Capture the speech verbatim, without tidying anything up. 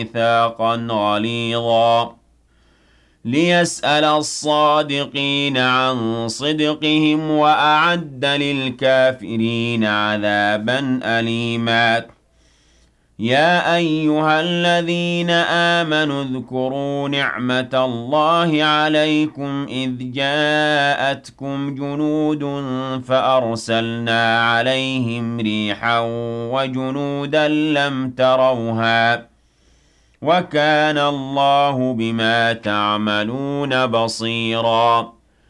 ميثاقا غليظا ليسأل الصادقين عن صدقهم وأعد للكافرين عذابا أليما يا أيها الذين آمنوا اذكروا نعمة الله عليكم إذ جاءتكم جنود فأرسلنا عليهم ريحا وجنودا لم تروها وكان الله بما تعملون بصيرا